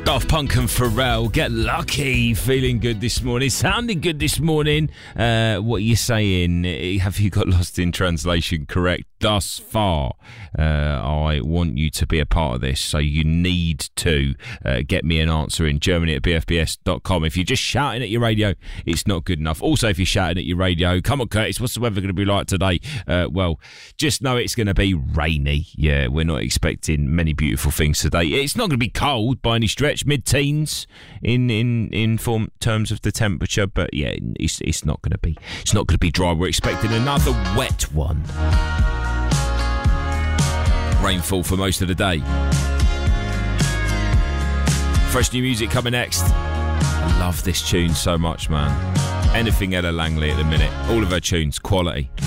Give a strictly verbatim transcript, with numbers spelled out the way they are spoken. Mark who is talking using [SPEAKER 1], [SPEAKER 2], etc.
[SPEAKER 1] Daft Punk and Pharrell, Get Lucky. Feeling good this morning, sounding good this morning. Uh, what are you saying? Have you got lost in translation correct thus far? Uh, I want you to be a part of this, so you need to uh, get me an answer in Germany at b f b s dot com. If you're just shouting at your radio, it's not good enough. Also, if you're shouting at your radio, come on, Curtis, what's the weather going to be like today? Uh, well, just know it's going to be rainy. Yeah, we're not expecting many beautiful things today. It's not going to be cold by any stretch, mid-teens in in in form terms of the temperature, but yeah, it's it's not going to be it's not going to be dry. We're expecting another wet one. Rainfall for most of the day. Fresh new music coming next. I love this tune so much, man. Anything Ella Langley at the minute. All of her tunes, quality.